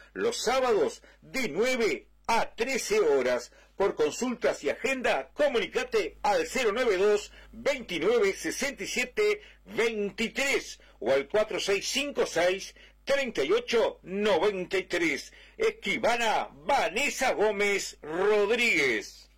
los sábados de 9 a 13 horas. Por consultas y agenda, comunicate al 092 29 67 23 o al 4656 3893. Escribana Vanessa Gómez Rodríguez.